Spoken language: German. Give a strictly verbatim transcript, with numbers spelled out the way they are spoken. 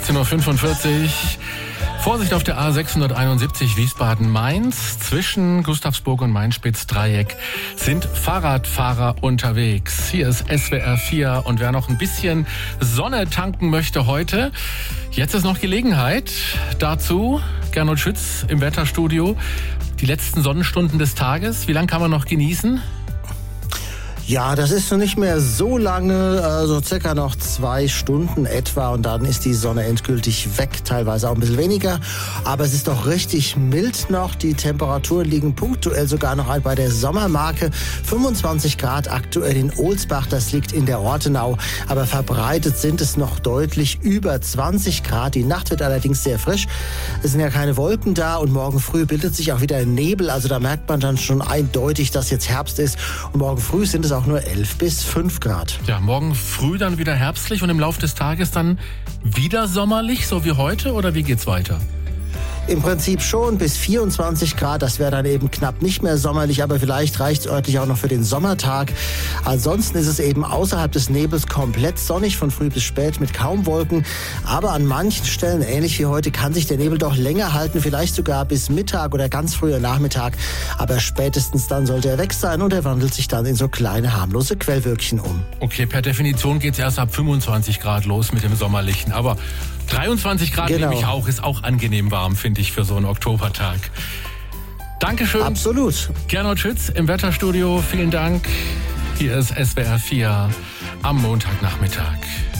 achtzehn Uhr fünfundvierzig. Vorsicht auf der A sechshunderteinundsiebzig Wiesbaden-Mainz. Zwischen Gustavsburg und Mainspitz-Dreieck sind Fahrradfahrer unterwegs. Hier ist S W R vier und wer noch ein bisschen Sonne tanken möchte heute, jetzt ist noch Gelegenheit dazu. Gernot Schütz im Wetterstudio. Die letzten Sonnenstunden des Tages, wie lange kann man noch genießen? Ja, das ist noch nicht mehr so lange, also circa noch zwei Stunden etwa und dann ist die Sonne endgültig weg, teilweise auch ein bisschen weniger. Aber es ist doch richtig mild noch, die Temperaturen liegen punktuell sogar noch bei der Sommermarke. fünfundzwanzig Grad aktuell in Ohlsbach, das liegt in der Ortenau, aber verbreitet sind es noch deutlich über zwanzig Grad. Die Nacht wird allerdings sehr frisch, es sind ja keine Wolken da und morgen früh bildet sich auch wieder ein Nebel, also da merkt man dann schon eindeutig, dass jetzt Herbst ist und morgen früh sind es auch nur elf bis fünf Grad. Ja, morgen früh dann wieder herbstlich und im Laufe des Tages dann wieder sommerlich, so wie heute, oder wie geht's weiter? Im Prinzip schon bis vierundzwanzig Grad, das wäre dann eben knapp nicht mehr sommerlich, aber vielleicht reicht es örtlich auch noch für den Sommertag. Ansonsten ist es eben außerhalb des Nebels komplett sonnig, von früh bis spät mit kaum Wolken. Aber an manchen Stellen, ähnlich wie heute, kann sich der Nebel doch länger halten, vielleicht sogar bis Mittag oder ganz früher Nachmittag. Aber spätestens dann sollte er weg sein und er wandelt sich dann in so kleine harmlose Quellwölkchen um. Okay, per Definition geht's erst ab fünfundzwanzig Grad los mit dem Sommerlichen, aber dreiundzwanzig Grad genau. nehme ich auch, ist auch angenehm warm, finde ich, für so einen Oktobertag. Dankeschön. Absolut. Gernot Schütz im Wetterstudio, vielen Dank. Hier ist S W R vier am Montagnachmittag.